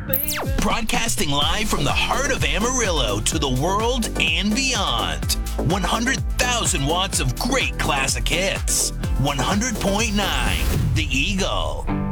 Broadcasting live from the heart of Amarillo to the world and beyond. 100,000 watts of great classic hits. 100.9 The Eagle.